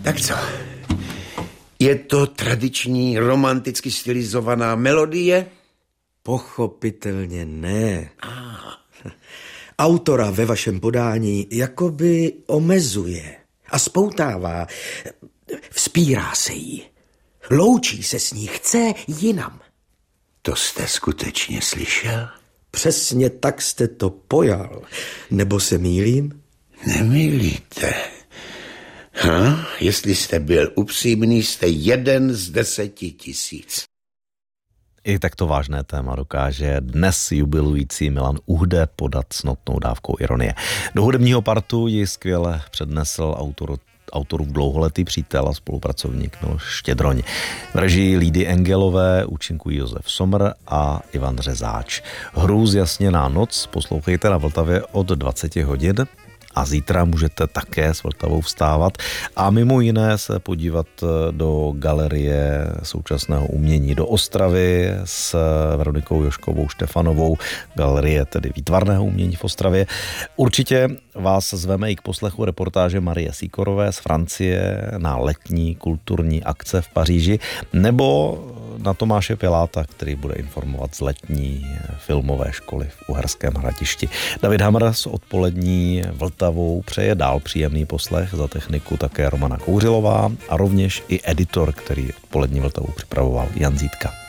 Tak co? Je to tradiční, romanticky stylizovaná melodie? Pochopitelně ne. Autora ve vašem podání jakoby omezuje a spoutává, vzpírá se jí. Loučí se s ní, chce jinam. To jste skutečně slyšel? Přesně tak jste to pojal. Nebo se mýlím? Nemýlíte. Jestli jste byl upřímný, jste 1 z 10 000. I takto vážné téma dokáže dnes jubilující Milan Uhde podat s notnou dávkou ironie. Do hudebního partu ji skvěle přednesl autorův dlouholetý přítel a spolupracovník Miloš Štědroň. V režii Lídy Engelové účinkují Josef Somr a Ivan Řezáč. Hru Zjasněná noc poslouchejte na Vltavě od 20 hodin. A zítra můžete také s Vltavou vstávat a mimo jiné se podívat do galerie současného umění do Ostravy s Veronikou Joškovou Štefanovou, galerie tedy výtvarného umění v Ostravě. Určitě vás zveme i k poslechu reportáže Marie Sikorové z Francie na letní kulturní akce v Paříži, nebo na Tomáše Piláta, který bude informovat z letní filmové školy v Uherském Hradišti. David Hamr s odpolední Vltavou přeje dál příjemný poslech, za techniku také Romana Kouřilová a rovněž i editor, který odpolední Vltavu připravoval, Jan Zítka.